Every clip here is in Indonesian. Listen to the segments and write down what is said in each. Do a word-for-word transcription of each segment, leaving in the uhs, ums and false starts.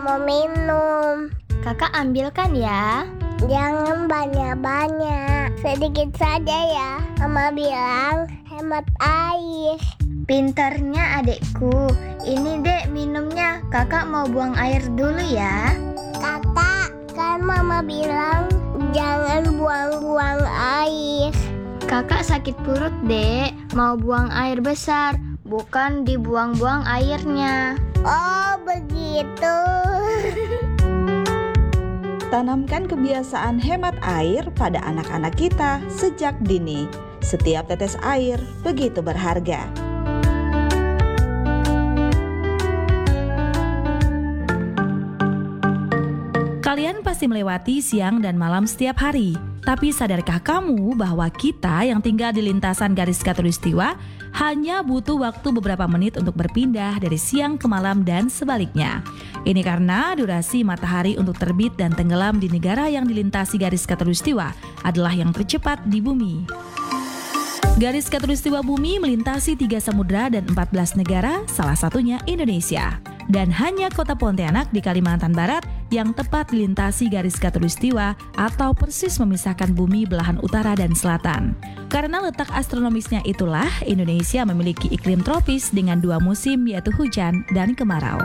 mau minum. Kakak ambilkan ya. Jangan banyak-banyak, sedikit saja ya. Mama bilang hemat air. Pinternya adekku. Ini dek minumnya. Kakak mau buang air dulu ya. Kakak, kan mama bilang jangan buang-buang air. Kakak sakit perut dek. Mau buang air besar, bukan dibuang-buang airnya. Oh begitu. Tanamkan kebiasaan hemat air pada anak-anak kita sejak dini. Setiap tetes air begitu berharga. Kalian pasti melewati siang dan malam setiap hari. Tapi sadarkah kamu bahwa kita yang tinggal di lintasan garis khatulistiwa hanya butuh waktu beberapa menit untuk berpindah dari siang ke malam dan sebaliknya. Ini karena durasi matahari untuk terbit dan tenggelam di negara yang dilintasi garis khatulistiwa adalah yang tercepat di bumi. Garis khatulistiwa bumi melintasi tiga samudra dan empat belas negara, salah satunya Indonesia. Dan hanya kota Pontianak di Kalimantan Barat yang tepat dilintasi garis khatulistiwa atau persis memisahkan bumi belahan utara dan selatan. Karena letak astronomisnya itulah, Indonesia memiliki iklim tropis dengan dua musim yaitu hujan dan kemarau.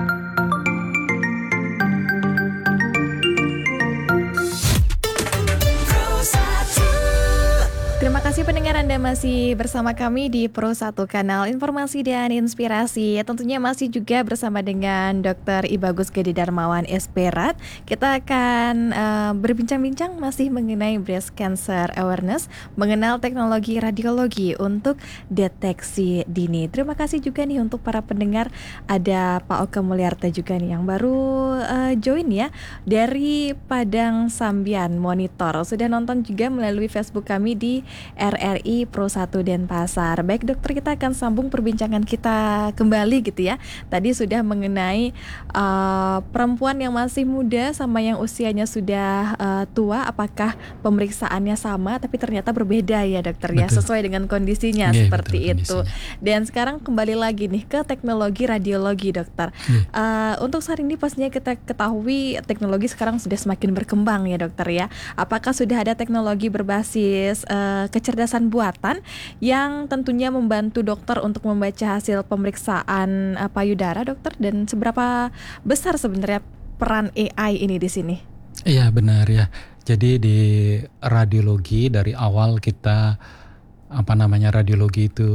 Terima kasih pendengar, Anda masih bersama kami di Pro satu Kanal Informasi dan Inspirasi. Tentunya masih juga bersama dengan dokter Ibagus Gede Darmawan S P R A D. Kita akan uh, berbincang-bincang masih mengenai breast cancer awareness, mengenal teknologi radiologi untuk deteksi dini. Terima kasih juga nih untuk para pendengar. Ada Pak Oka Mulyarta juga nih yang baru uh, join ya dari Padang Sambian Monitor. Sudah nonton juga melalui Facebook kami di R R I Pro satu Denpasar. Baik dokter, kita akan sambung perbincangan kita kembali gitu ya. Tadi sudah mengenai uh, perempuan yang masih muda sama yang usianya sudah uh, tua, apakah pemeriksaannya sama tapi ternyata berbeda ya dokter. Betul. Ya, sesuai dengan kondisinya yeah, seperti betul, itu. Kondisinya. Dan sekarang kembali lagi nih ke teknologi radiologi dokter. Yeah. Uh, untuk saat ini pastinya kita ketahui teknologi sekarang sudah semakin berkembang ya dokter ya. Apakah sudah ada teknologi berbasis uh, kecerdasan buatan yang tentunya membantu dokter untuk membaca hasil pemeriksaan uh, payudara dokter, dan seberapa besar sebenarnya peran A I ini di sini? Iya benar ya. Jadi di radiologi dari awal kita apa namanya radiologi itu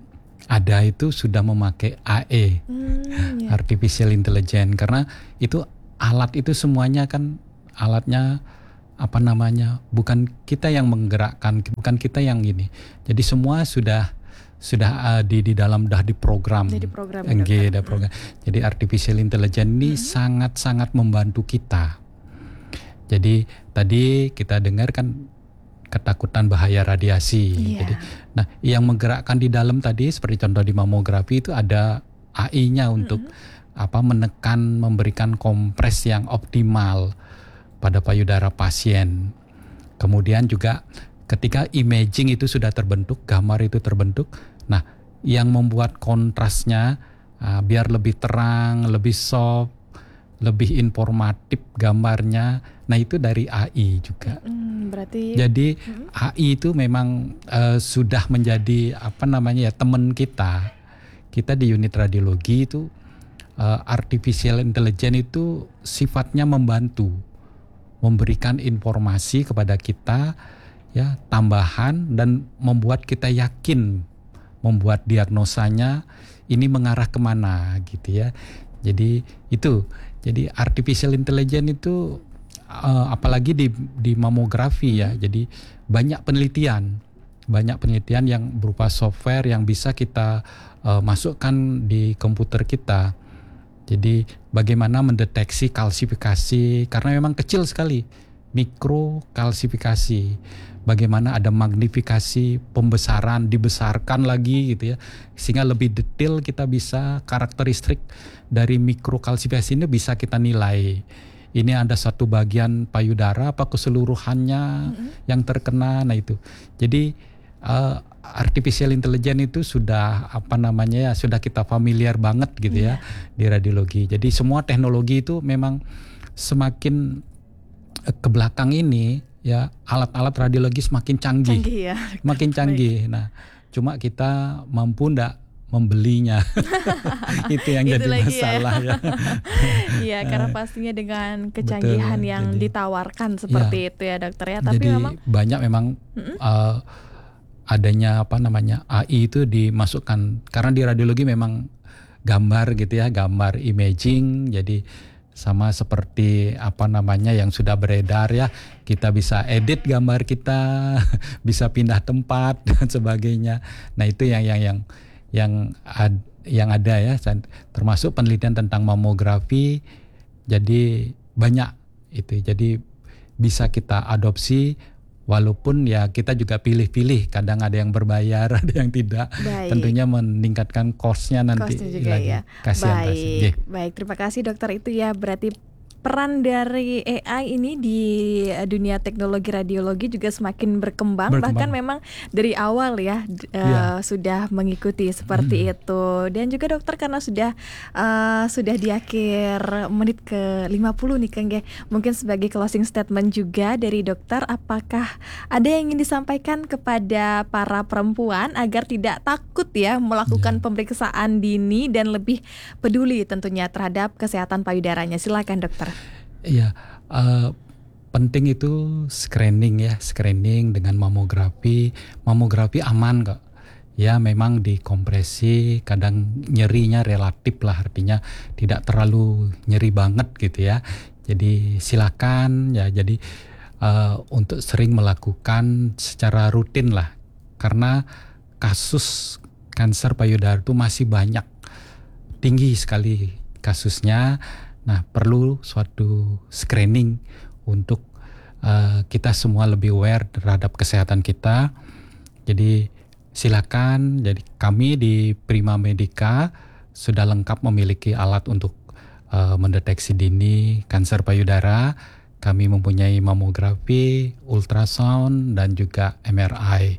ada itu sudah memakai A I, hmm, yeah. Artificial Intelligence, karena itu alat itu semuanya kan alatnya apa namanya, bukan kita yang menggerakkan, bukan kita yang ini. Jadi semua sudah sudah uh, di di dalam dah diprogram. Jadi program. G, ada program. Jadi artificial intelligence ini hmm. sangat-sangat membantu kita. Jadi tadi kita dengar kan ketakutan bahaya radiasi. Yeah. Jadi, nah yang menggerakkan di dalam tadi seperti contoh di mamografi itu ada A I-nya untuk hmm. apa menekan, memberikan kompres yang optimal pada payudara pasien. Kemudian juga ketika imaging itu sudah terbentuk, gambar itu terbentuk, nah yang membuat kontrasnya uh, biar lebih terang, lebih soft, lebih informatif gambarnya, nah itu dari A I juga. Hmm, berarti jadi hmm. A I itu memang uh, sudah menjadi apa namanya ya teman kita. Kita di unit radiologi itu uh, artificial intelligence itu sifatnya membantu, memberikan informasi kepada kita ya tambahan dan membuat kita yakin, membuat diagnosanya ini mengarah kemana gitu ya. Jadi itu, jadi artificial intelligence itu uh, apalagi di di mamografi ya. Jadi banyak penelitian, banyak penelitian yang berupa software yang bisa kita uh, masukkan di komputer kita. Jadi bagaimana mendeteksi kalsifikasi, karena memang kecil sekali, mikro kalsifikasi. Bagaimana ada magnifikasi, pembesaran, dibesarkan lagi gitu ya. Sehingga lebih detail kita bisa karakteristik dari mikro kalsifikasi ini bisa kita nilai. Ini ada satu bagian payudara apa keseluruhannya mm-hmm. yang terkena, nah itu. Jadi uh, artificial intelligence itu sudah apa namanya ya sudah kita familiar banget gitu ya di radiologi. Jadi semua teknologi itu memang semakin ke belakang ini ya, alat-alat radiologi semakin canggih, Canggih ya. makin canggih. Nah, cuma kita mampu ndak membelinya. Itu yang Itu jadi lagi masalah ya. Iya, karena pastinya dengan kecanggihan Betul, yang jadi- ditawarkan seperti itu ya dokter ya. Tapi Jadi memang banyak memang uh, adanya apa namanya A I itu dimasukkan karena di radiologi memang gambar gitu ya, gambar imaging. Jadi sama seperti apa namanya yang sudah beredar ya, kita bisa edit gambar kita, bisa pindah tempat dan sebagainya. Nah itu yang yang yang yang ad, yang ada ya, termasuk penelitian tentang mamografi. Jadi banyak itu, jadi bisa kita adopsi. Walaupun ya kita juga pilih-pilih, kadang ada yang berbayar, ada yang tidak. Baik. Tentunya meningkatkan cost-nya nanti Cost-nya juga lagi. ya. Kasihan Baik, pasien. baik. Terima kasih dokter. Itu ya berarti peran dari A I ini di dunia teknologi radiologi juga semakin berkembang, Berkembang. bahkan memang dari awal ya d- eh, Ya. sudah mengikuti seperti itu. Dan juga dokter karena sudah eh, sudah di akhir menit ke lima puluh nih Kang ya. Mungkin sebagai closing statement juga dari dokter, apakah ada yang ingin disampaikan kepada para perempuan agar tidak takut ya melakukan pemeriksaan dini dan lebih peduli tentunya terhadap kesehatan payudaranya. Silakan dokter. Iya, eh, penting itu screening ya, screening dengan mamografi. Mamografi aman kok. Ya memang dikompresi, kadang nyerinya relatif lah, artinya tidak terlalu nyeri banget gitu ya. Jadi silakan ya, jadi eh, untuk sering melakukan secara rutin lah, karena kasus kanker payudara itu masih banyak, tinggi sekali kasusnya. Nah, perlu suatu screening untuk uh, kita semua lebih aware terhadap kesehatan kita. Jadi silakan. Jadi kami di Prima Medica sudah lengkap memiliki alat untuk uh, mendeteksi dini kanker payudara. Kami mempunyai mamografi, ultrasound, dan juga M R I.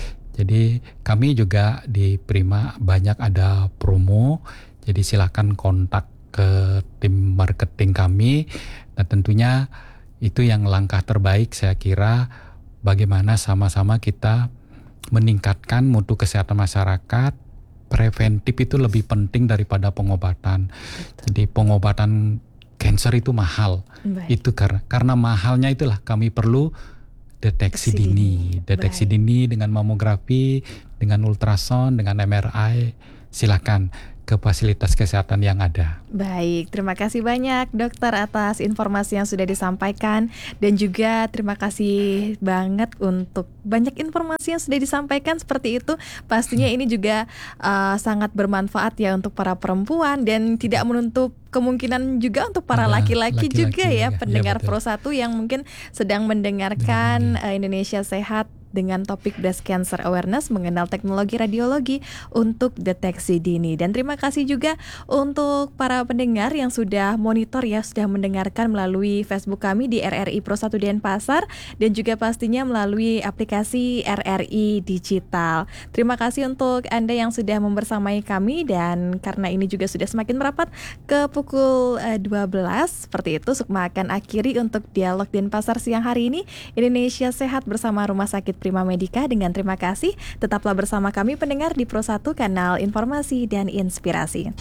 Jadi kami juga di Prima banyak ada promo. Jadi silakan kontak ke tim marketing kami, dan tentunya itu yang langkah terbaik saya kira, bagaimana sama-sama kita meningkatkan mutu kesehatan masyarakat. Preventif itu lebih penting daripada pengobatan. Jadi pengobatan kanker itu mahal. Baik. Itu karena karena mahalnya itulah kami perlu deteksi Deteksi dini, dini. deteksi Baik. dini dengan mamografi, dengan ultrasound, dengan M R I. Silakan ke fasilitas kesehatan yang ada. Baik, terima kasih banyak dokter atas informasi yang sudah disampaikan, dan juga terima kasih banget untuk banyak informasi yang sudah disampaikan seperti itu. Pastinya ini juga uh, sangat bermanfaat ya untuk para perempuan, dan tidak menutup kemungkinan juga untuk para Ada laki-laki laki-laki juga ya, juga. pendengar Ya, betul. Pro satu yang mungkin sedang mendengarkan uh, Indonesia Sehat dengan topik Breast Cancer Awareness, mengenal teknologi radiologi untuk deteksi dini. Dan terima kasih juga untuk para pendengar yang sudah monitor ya, sudah mendengarkan melalui Facebook kami di R R I Pro satu Denpasar, dan juga pastinya melalui aplikasi R R I Digital. Terima kasih untuk Anda yang sudah membersamai kami, dan karena ini juga sudah semakin merapat ke pukul eh, dua belas, seperti itu Sukma akan akhiri untuk Dialog Denpasar siang hari ini. Indonesia Sehat bersama Rumah Sakit Prima Medica, dengan terima kasih. Tetaplah bersama kami pendengar di Pro satu, kanal informasi dan inspirasi.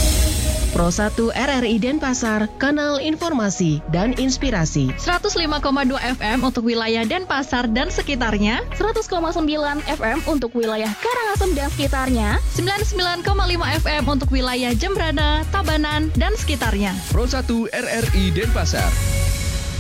Pro satu R R I Denpasar, kanal informasi dan inspirasi. seratus lima koma dua F M untuk wilayah Denpasar dan sekitarnya, seratus koma sembilan F M untuk wilayah Karangasem dan sekitarnya, sembilan puluh sembilan koma lima F M untuk wilayah Jembrana, Tabanan, dan sekitarnya. Pro satu R R I Denpasar.